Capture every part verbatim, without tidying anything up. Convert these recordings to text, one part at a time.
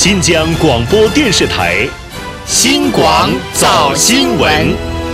新疆广播电视台新广早新闻。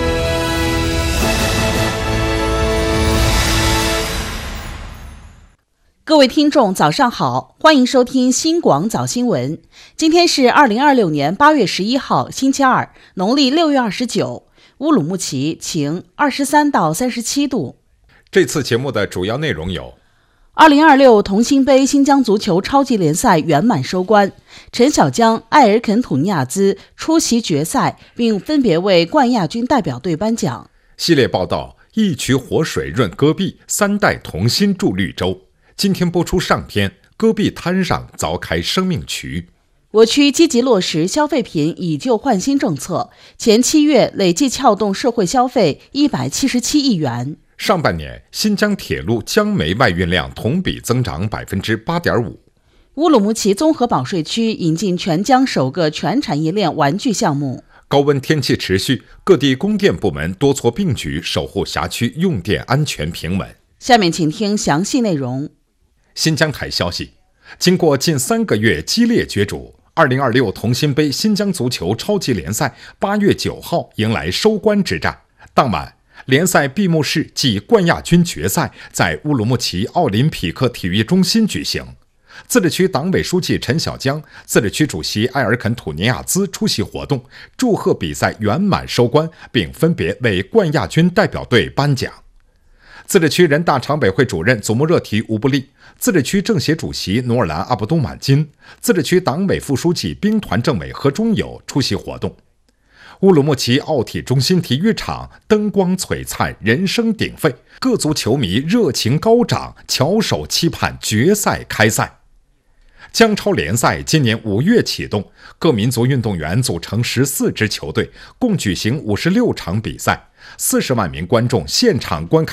各位听众早上好，欢迎收听新广早新闻。今天是二零二六年八月十一号星期二，农历六月二十九，乌鲁木齐晴，二十三到三十七度。 这次节目的主要内容有： 二零二六同心杯新疆足球超级联赛圆满收官，陈小江、埃尔肯吐尼亚兹出席决赛，并分别为冠亚军代表队颁奖。 系列报道：一渠活水润戈壁，三代同心筑绿洲。今天播出上篇，戈壁滩上凿开生命渠。 我区积极落实消费品以旧换新政策，前七月累计撬动社会消费一百七十七亿元。 上半年，新疆铁路江煤外运量同比增长百分之八点五。 乌鲁木齐综合保税区引进全疆首个全产业链玩具项目。 高温天气持续，各地供电部门多措并举，守护辖区用电安全平稳。 下面请听详细内容。 新疆台消息，经过近三个月激烈角逐，二零二六同心杯新疆足球超级联赛八月九号迎来收官之战。当晚，联赛闭幕式暨冠亚军决赛在乌鲁木齐奥林匹克体育中心举行。自治区党委书记陈小江、自治区主席埃尔肯吐尼亚兹出席活动，祝贺比赛圆满收官，并分别为冠亚军代表队颁奖。自治区人大常委会主任祖木热提乌布利、自治区政协主席努尔兰阿卜杜满金、自治区党委副书记兵团政委何忠友出席活动。乌鲁木齐奥体中心体育场灯光璀璨，人声鼎沸，各族球迷热情高涨，翘首期盼决赛开赛。疆超联赛今年五月启动，各民族运动员组成十四支球队，共举行五十六场比赛，四十万名观众现场观看